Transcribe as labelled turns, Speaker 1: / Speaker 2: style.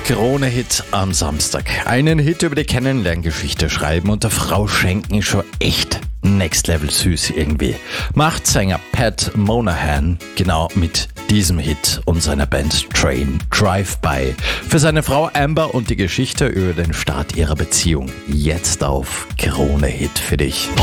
Speaker 1: Krone-Hit am Samstag. Einen Hit über die Kennenlerngeschichte schreiben und der Frau schenken ist schon echt next level süß irgendwie. Macht Sänger Pat Monahan genau mit diesem Hit und seiner Band Train Drive-By für seine Frau Amber und die Geschichte über den Start ihrer Beziehung. Jetzt auf Krone-Hit für dich.